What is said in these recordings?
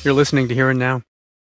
You're listening to Here and Now.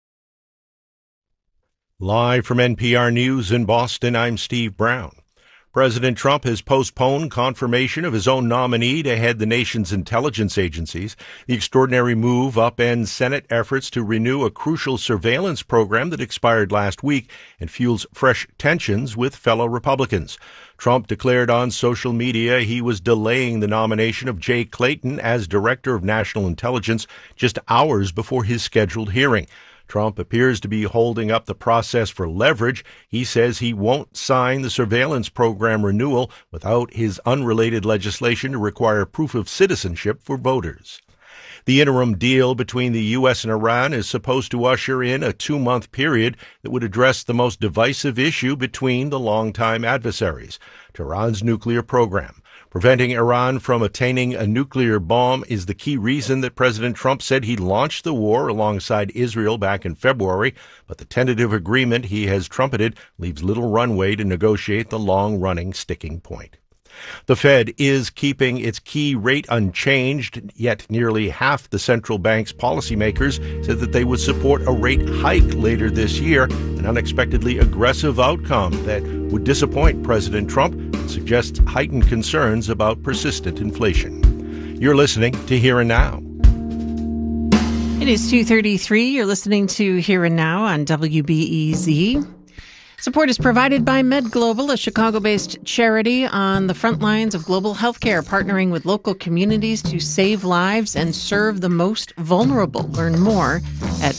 Live from NPR News in Boston, I'm Steve Brown. President Trump has postponed confirmation of his own nominee to head the nation's intelligence agencies. The extraordinary move upends Senate efforts to renew a crucial surveillance program that expired last week and fuels fresh tensions with fellow Republicans. Trump declared on social media he was delaying the nomination of Jay Clayton as Director of National Intelligence just hours before his scheduled hearing. Trump appears to be holding up the process for leverage. He says he won't sign the surveillance program renewal without his unrelated legislation to require proof of citizenship for voters. The interim deal between the U.S. and Iran is supposed to usher in a 2-month period that would address the most divisive issue between the longtime adversaries, Tehran's nuclear program. Preventing Iran from attaining a nuclear bomb is the key reason that President Trump said he launched the war alongside Israel back in February, but the tentative agreement he has trumpeted leaves little runway to negotiate the long-running sticking point. The Fed is keeping its key rate unchanged, yet nearly half the central bank's policymakers said that they would support a rate hike later this year, an unexpectedly aggressive outcome that would disappoint President Trump and suggests heightened concerns about persistent inflation. You're listening to Here and Now. It is 2:33. You're listening to Here and Now on WBEZ. Support is provided by Med Global, a Chicago-based charity on the front lines of global healthcare, partnering with local communities to save lives and serve the most vulnerable. Learn more at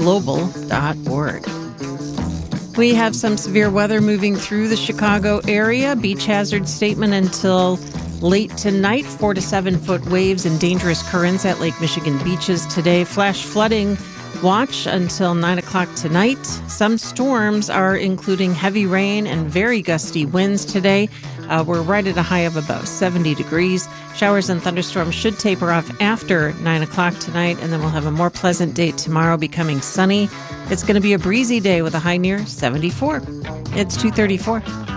medglobal.org. We have some severe weather moving through the Chicago area. Beach hazard statement until late tonight. 4 to 7 foot waves and dangerous currents at Lake Michigan beaches today. Flash flooding watch until 9 o'clock tonight. Some storms are including heavy rain and very gusty winds today. We're right at a high of about 70 degrees. Showers and thunderstorms should taper off after 9 o'clock tonight, and then we'll have a more pleasant day tomorrow, becoming sunny. It's going to be a breezy day with a high near 74. It's 2:34.